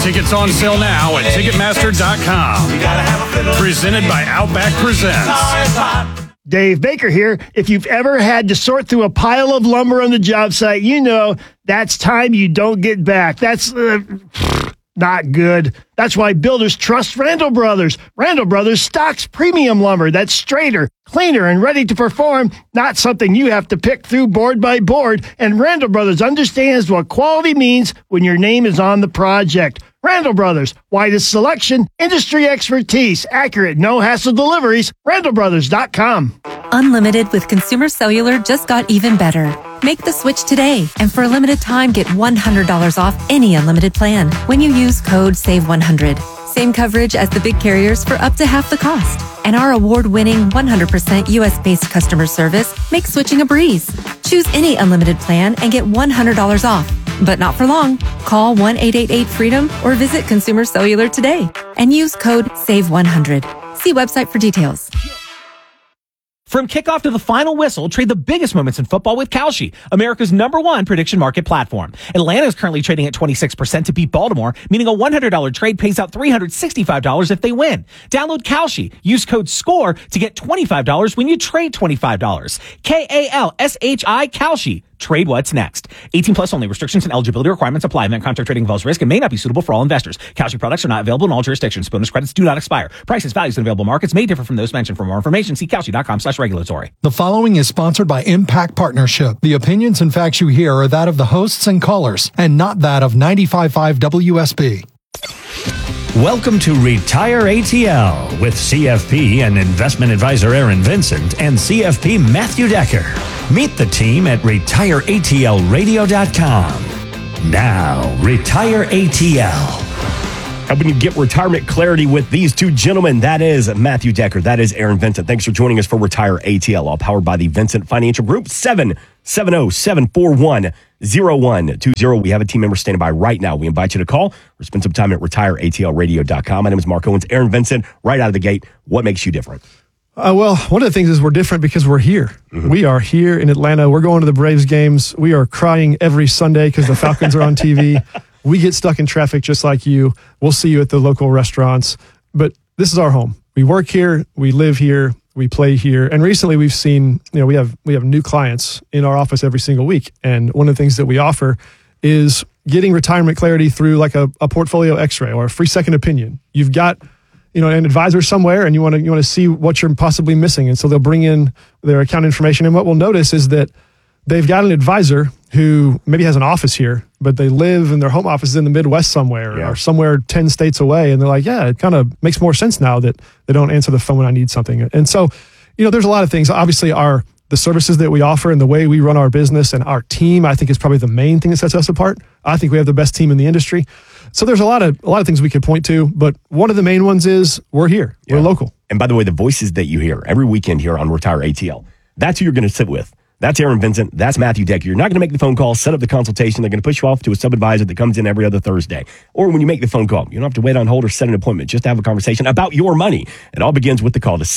Tickets on sale now at Ticketmaster.com. Presented by Outback Presents. Dave Baker here. If you've ever had to sort through a pile of lumber on the job site, you know that's time you don't get back. That's not good. That's why builders trust Randall Brothers. Randall Brothers stocks premium lumber that's straighter, cleaner, and ready to perform, not something you have to pick through board by board. And Randall Brothers understands what quality means when your name is on the project. Randall Brothers, widest selection, industry expertise, accurate, no-hassle deliveries, randallbrothers.com. Unlimited with Consumer Cellular just got even better. Make the switch today, and for a limited time, get $100 off any unlimited plan when you use code SAVE100. Same coverage as the big carriers for up to half the cost. And our award-winning 100% U.S.-based customer service makes switching a breeze. Choose any unlimited plan and get $100 off. But not for long. Call 1-888-FREEDOM or visit Consumer Cellular today and use code SAVE100. See website for details. From kickoff to the final whistle, trade the biggest moments in football with Kalshi, America's #1 prediction market platform. Atlanta is currently trading at 26% to beat Baltimore, meaning a $100 trade pays out $365 if they win. Download Kalshi. Use code SCORE to get $25 when you trade $25. Kalshi, Kalshi. Trade what's next. 18 plus only. Restrictions and eligibility requirements apply. Event contract trading involves risk and may not be suitable for all investors. Kalshi products are not available in all jurisdictions. Bonus credits do not expire. Prices, values, and available markets may differ from those mentioned. For more information, see kalshi.com/regulatory. The following is sponsored by Impact Partnership. The opinions and facts you hear are that of the hosts and callers, and not that of 95.5 WSB. Welcome to Retire ATL with CFP and investment advisor Aaron Vincent and CFP Matthew Decker. Meet the team at retireatlradio.com. Now, Retire ATL. Helping you get retirement clarity with these two gentlemen. That is Matthew Decker. That is Aaron Vincent. Thanks for joining us for Retire ATL, all powered by the Vincent Financial Group. 770-741-0120. We have a team member standing by right now. We invite you to call or spend some time at retireatlradio.com. My name is Mark Owens. Aaron Vincent, right out of the gate, what makes you different? Well, one of the things is we're different because we're here. Mm-hmm. We are here in Atlanta. We're going to the Braves games. We are crying every Sunday because the Falcons are on TV. We get stuck in traffic just like you. We'll see you at the local restaurants. But this is our home. We work here. We live here. We play here. And recently we've seen, we have new clients in our office every single week. And one of the things that we offer is getting retirement clarity through like a portfolio x-ray or a free second opinion. You've got an advisor somewhere and you want to see what you're possibly missing. And so they'll bring in their account information. And what we'll notice is that they've got an advisor who maybe has an office here, but they live in their home office is in the Midwest somewhere or somewhere 10 states away. And they're like, yeah, it kind of makes more sense now that they don't answer the phone when I need something. And so, there's a lot of things. Obviously, the services that we offer and the way we run our business and our team, I think is probably the main thing that sets us apart. I think we have the best team in the industry. So there's a lot of things we could point to, but one of the main ones is we're here. We're local. And by the way, the voices that you hear every weekend here on Retire ATL, that's who you're going to sit with. That's Aaron Vincent. That's Matthew Decker. You're not going to make the phone call, set up the consultation. They're going to push you off to a sub-advisor that comes in every other Thursday. Or when you make the phone call, you don't have to wait on hold or set an appointment. Just have a conversation about your money. It all begins with the call to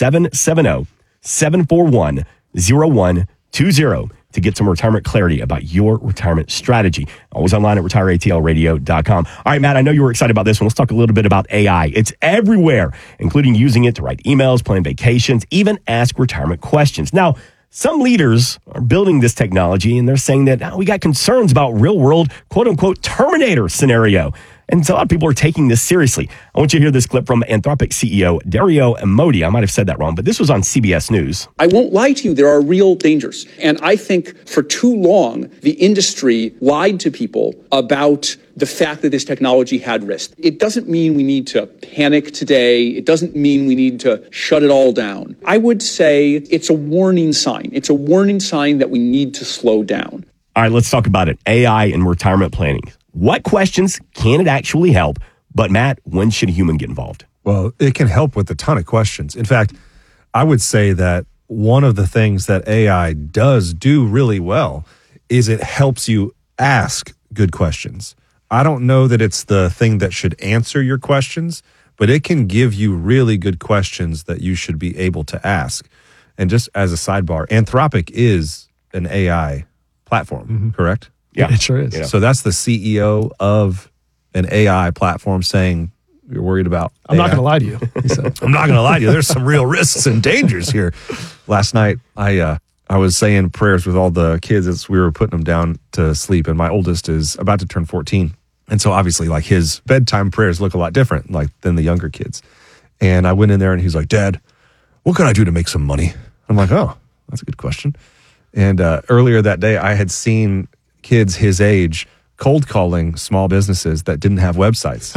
770-741-0120 to get some retirement clarity about your retirement strategy. Always online at retireatlradio.com. All right, Matt, I know you were excited about this one. Let's talk a little bit about AI. It's everywhere, including using it to write emails, plan vacations, even ask retirement questions. Now, some leaders are building this technology, and they're saying that we got concerns about real-world, quote-unquote, Terminator scenario. And so a lot of people are taking this seriously. I want you to hear this clip from Anthropic CEO Dario Amodei. I might have said that wrong, but this was on CBS News. I won't lie to you. There are real dangers. And I think for too long, the industry lied to people about the fact that this technology had risk. It doesn't mean we need to panic today. It doesn't mean we need to shut it all down. I would say it's a warning sign. It's a warning sign that we need to slow down. All right, let's talk about it. AI and retirement planning. What questions can it actually help? But Matt, when should a human get involved? Well, it can help with a ton of questions. In fact, I would say that one of the things that AI does do really well is it helps you ask good questions. I don't know that it's the thing that should answer your questions, but it can give you really good questions that you should be able to ask. And just as a sidebar, Anthropic is an AI platform, correct? Yeah, it sure is. Yeah. So that's the CEO of an AI platform saying you're worried about I'm not AI. going to lie to you, he said. I'm not going to lie to you. There's some real risks and dangers here. Last night, I was saying prayers with all the kids as we were putting them down to sleep, and my oldest is about to turn 14. And so obviously, like, his bedtime prayers look a lot different, like, than the younger kids. And I went in there and he's like, Dad, what can I do to make some money? I'm like, oh, that's a good question. And earlier that day, I had seen kids his age cold calling small businesses that didn't have websites.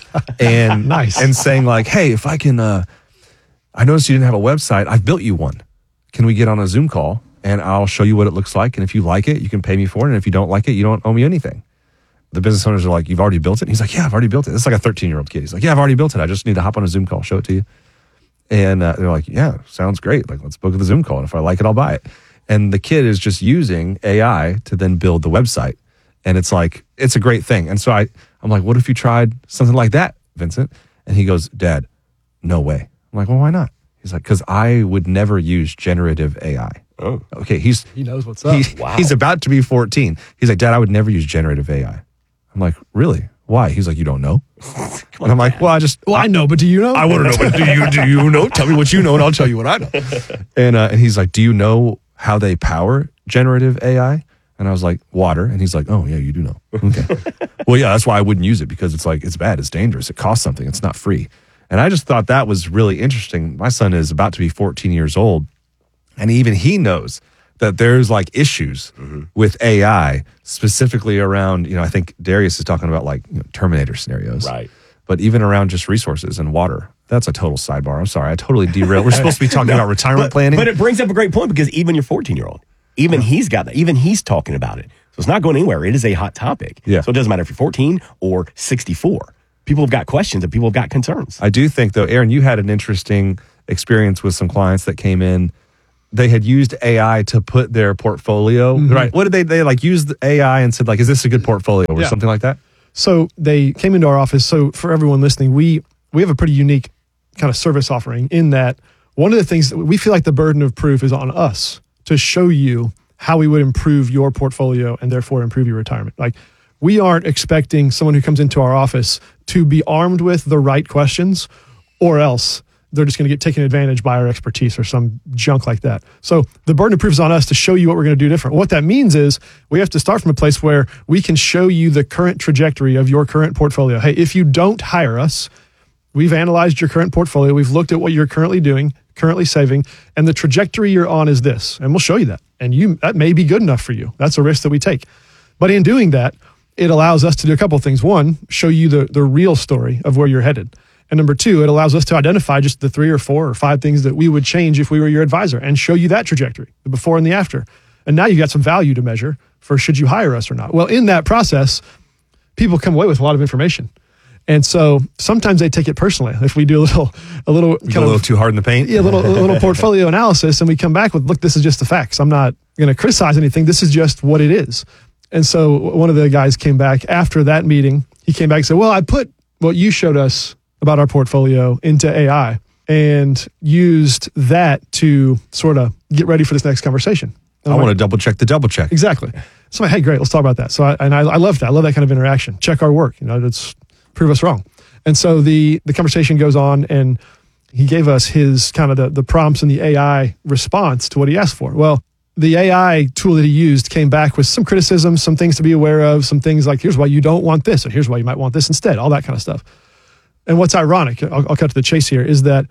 And Nice. And saying like, hey, if I can, I noticed you didn't have a website. I've built you one. Can we get on a Zoom call and I'll show you what it looks like? And if you like it, you can pay me for it. And if you don't like it, you don't owe me anything. The business owners are like, you've already built it? And he's like, yeah, I've already built it. It's like a 13-year-old kid. He's like, yeah, I've already built it. I just need to hop on a Zoom call, show it to you. And they're like, yeah, sounds great. Like, let's book the Zoom call. And if I like it, I'll buy it. And the kid is just using AI to then build the website. And it's like, it's a great thing. And so I'm like, what if you tried something like that, Vincent? And he goes, Dad, no way. I'm like, well, why not? He's like, because I would never use generative AI. Oh. Okay, He knows what's up. He's about to be 14. He's like, Dad, I would never use generative AI. I'm like, really? Why? He's like, you don't know? And I'm like, well, I know, but do you know? I want to know, but do you know? Tell me what you know and I'll tell you what I know. And he's like, do you know how they power generative AI? And I was like, water. And he's like, oh, yeah, you do know. Okay. Well, yeah, that's why I wouldn't use it, because it's like, it's bad. It's dangerous. It costs something. It's not free. And I just thought that was really interesting. My son is about to be 14 years old. And even he knows that there's like issues with AI, specifically around, I think Darius is talking about like Terminator scenarios. Right. But even around just resources and water. That's a total sidebar. I'm sorry. I totally derailed. We're supposed to be talking about retirement planning. But it brings up a great point, because even your 14-year-old, even he's got that. Even he's talking about it. So it's not going anywhere. It is a hot topic. Yeah. So it doesn't matter if you're 14 or 64. People have got questions and people have got concerns. I do think, though, Aaron, you had an interesting experience with some clients that came in. They had used AI to put their portfolio, right? What did they like use the AI and said, like, is this a good portfolio or something like that? So they came into our office. So for everyone listening, we have a pretty unique kind of service offering in that one of the things that we feel like the burden of proof is on us to show you how we would improve your portfolio and therefore improve your retirement. Like, we aren't expecting someone who comes into our office to be armed with the right questions, or else they're just going to get taken advantage by our expertise or some junk like that. So the burden of proof is on us to show you what we're going to do different. What that means is we have to start from a place where we can show you the current trajectory of your current portfolio. Hey, if you don't hire us, we've analyzed your current portfolio. We've looked at what you're currently doing, currently saving, and the trajectory you're on is this. And we'll show you that. And that may be good enough for you. That's a risk that we take. But in doing that, it allows us to do a couple of things. One, show you the real story of where you're headed. And number two, it allows us to identify just the 3 or 4 or 5 things that we would change if we were your advisor and show you that trajectory, the before and the after. And now you got some value to measure for should you hire us or not. Well, in that process, people come away with a lot of information. And so sometimes they take it personally. If we do a little too hard in the paint. Yeah, a little portfolio analysis, and we come back with, look, this is just the facts. I'm not going to criticize anything. This is just what it is. And so one of the guys came back after that meeting. He came back and said, well, I put what you showed us about our portfolio into AI and used that to sort of get ready for this next conversation. I want to double check the double check. Exactly. So I'm like, hey, great, let's talk about that. So I love that. I love that kind of interaction. Check our work. Let's prove us wrong. And so the conversation goes on, and he gave us his kind of the prompts and the AI response to what he asked for. Well, the AI tool that he used came back with some criticism, some things to be aware of, some things like, here's why you don't want this, and here's why you might want this instead, all that kind of stuff. And what's ironic, I'll cut to the chase here, is that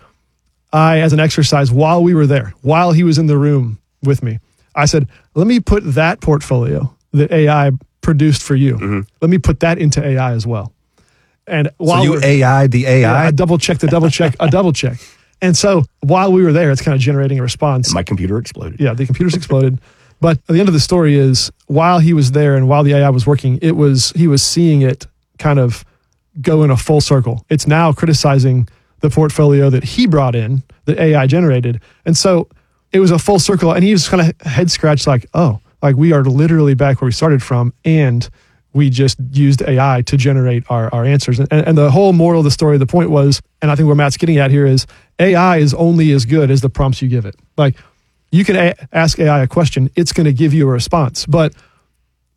I, as an exercise, while we were there, while he was in the room with me, I said, let me put that portfolio that AI produced for you, let me put that into AI as well. And while so you AI'd the AI? Yeah, I double checked the double check, a double check. And so while we were there, it's kind of generating a response. And my computer exploded. Yeah, the computer's exploded. But at the end of the story is, while he was there and while the AI was working, he was seeing it kind of go in a full circle. It's now criticizing the portfolio that he brought in, that AI generated. And so it was a full circle, and he was kind of head scratched like, oh, like we are literally back where we started from, and we just used AI to generate our answers. And the whole moral of the story, the point was, and I think where Matt's getting at here is, AI is only as good as the prompts you give it. Like, you can ask AI a question, it's going to give you a response. But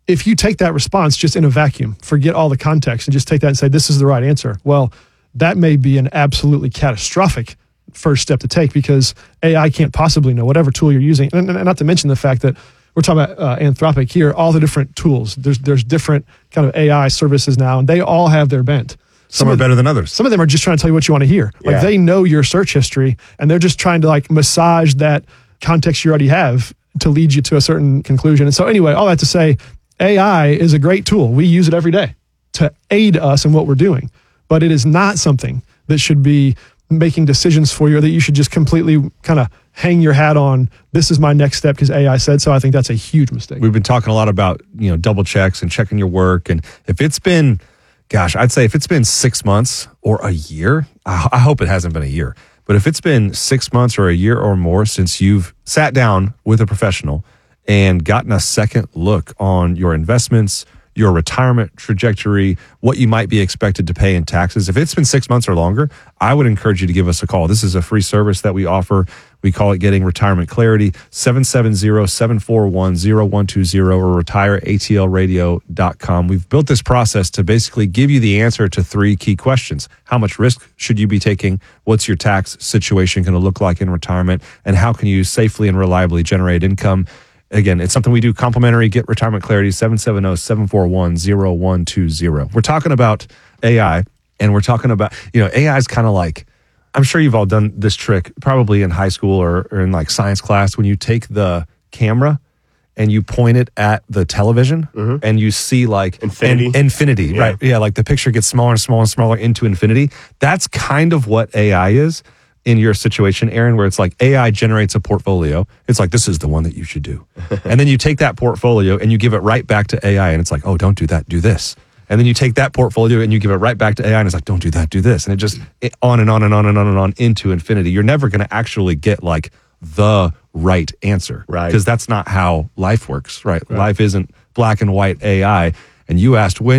if you take that response just in a vacuum, forget all the context and just take that and say, this is the right answer. Well, that may be an absolutely catastrophic first step to take because AI can't possibly know whatever tool you're using. And not to mention the fact that we're talking about Anthropic here, all the different tools. There's different kind of AI services now, and they all have their bent. Some are better than others. Some of them are just trying to tell you what you want to hear. Like they know your search history, and they're just trying to like massage that context you already have to lead you to a certain conclusion. And so anyway, all that to say, AI is a great tool. We use it every day to aid us in what we're doing, but it is not something that should be making decisions for you or that you should just completely kind of hang your hat on. This is my next step because AI said so. I think that's a huge mistake. We've been talking a lot about, double checks and checking your work. And if it's been, I'd say if it's been 6 months or a year, I hope it hasn't been a year, but if it's been 6 months or a year or more since you've sat down with a professional and gotten a second look on your investments, your retirement trajectory, what you might be expected to pay in taxes. If it's been 6 months or longer, I would encourage you to give us a call. This is a free service that we offer. We call it Getting Retirement Clarity, 770-741-0120 or retireatlradio.com. We've built this process to basically give you the answer to 3 key questions. How much risk should you be taking? What's your tax situation going to look like in retirement? And how can you safely and reliably generate income? Again, it's something we do complimentary. Get Retirement Clarity, 770-741-0120. We're talking about AI, and we're talking about, AI is kind of like, I'm sure you've all done this trick probably in high school or in like science class when you take the camera and you point it at the television and you see like infinity, right? Yeah, like the picture gets smaller and smaller and smaller into infinity. That's kind of what AI is in your situation, Aaron, where it's like AI generates a portfolio. It's like, this is the one that you should do. And then you take that portfolio and you give it right back to AI. And it's like, oh, don't do that, do this. And then you take that portfolio and you give it right back to AI. And it's like, don't do that, do this. And it just on and on and on and on and on into infinity. You're never going to actually get like the right answer. Right. Because that's not how life works, right? Life isn't black and white AI. And you asked when